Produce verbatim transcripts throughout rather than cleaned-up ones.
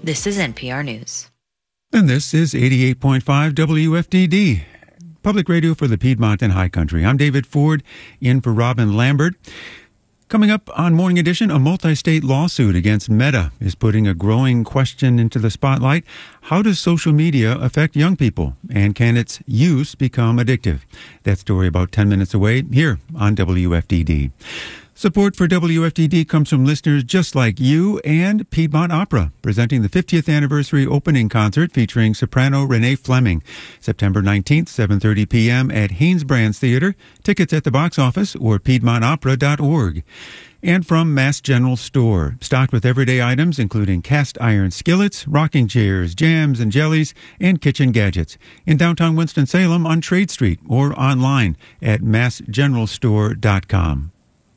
This is N P R News. And this is eighty-eight point five W F D D, Public Radio for the Piedmont and High Country. I'm David Ford, in for Robin Lambert. Coming up on Morning Edition, a multi-state lawsuit against Meta is putting a growing question into the spotlight. How does social media affect young people? And can its use become addictive? That story about ten minutes away here on W F D D. Support for W F D D comes from listeners just like you and Piedmont Opera, presenting the fiftieth anniversary opening concert featuring soprano Renee Fleming, September nineteenth, seven thirty p.m. at Hanesbrands Theater. Tickets at the box office or piedmont opera dot org. And from Mass General Store, stocked with everyday items including cast iron skillets, rocking chairs, jams and jellies, and kitchen gadgets. In downtown Winston-Salem on Trade Street or online at mass general store dot com.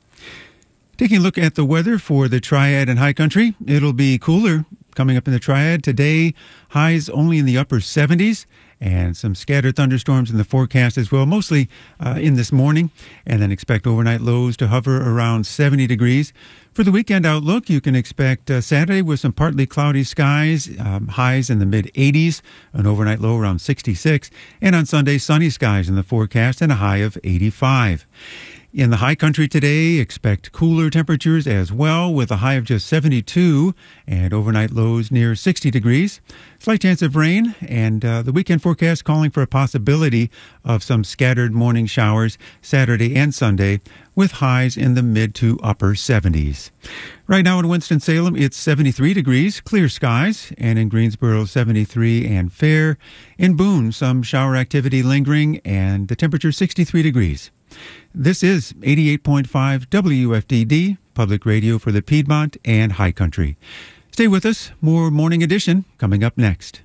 Taking a look at the weather for the Triad and High Country, it'll be cooler coming up in the Triad. Today, highs only in the upper seventies and some scattered thunderstorms in the forecast as well, mostly uh, in this morning. And then expect overnight lows to hover around seventy degrees. For the weekend outlook, you can expect uh, Saturday with some partly cloudy skies, um, highs in the mid eighties, an overnight low around sixty-six. And on Sunday, sunny skies in the forecast and a high of eighty-five. In the High Country today, expect cooler temperatures as well, with a high of just seventy-two and overnight lows near sixty degrees. Slight chance of rain, and uh, the weekend forecast calling for a possibility of some scattered morning showers Saturday and Sunday, with highs in the mid to upper seventies. Right now in Winston-Salem, it's seventy-three degrees, clear skies, and in Greensboro, seventy-three and fair. In Boone, some shower activity lingering, and the temperature sixty-three degrees. This is eighty-eight point five W F D D, Public Radio for the Piedmont and High Country. Stay with us. More Morning Edition coming up next.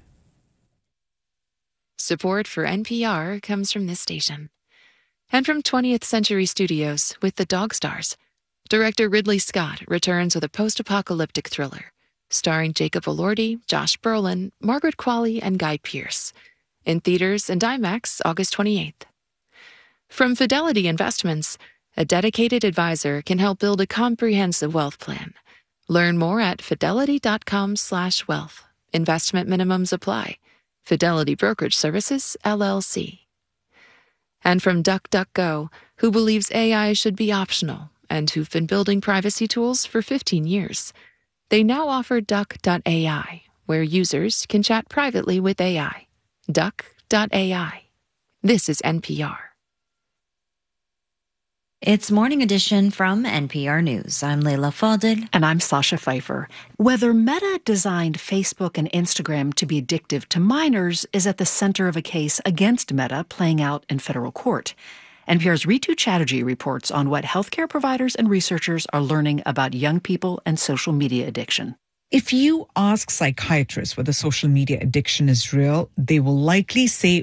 Support for N P R comes from this station. And from twentieth Century Studios with The Dog Stars. Director Ridley Scott returns with a post-apocalyptic thriller, starring Jacob Elordi, Josh Brolin, Margaret Qualley, and Guy Pearce. In theaters and IMAX August twenty-eighth. From Fidelity Investments, a dedicated advisor can help build a comprehensive wealth plan. Learn more at fidelity dot com slash wealth. Investment minimums apply. Fidelity Brokerage Services, L L C. And from DuckDuckGo, who believes A I should be optional and who've been building privacy tools for fifteen years. They now offer duck dot A I, where users can chat privately with A I. duck dot A I. This is N P R. It's Morning Edition from N P R News. I'm Leila Fadel. And I'm Sasha Pfeiffer. Whether Meta designed Facebook and Instagram to be addictive to minors is at the center of a case against Meta playing out in federal court. N P R's Ritu Chatterjee reports on what healthcare providers and researchers are learning about young people and social media addiction. If you ask psychiatrists whether social media addiction is real, they will likely say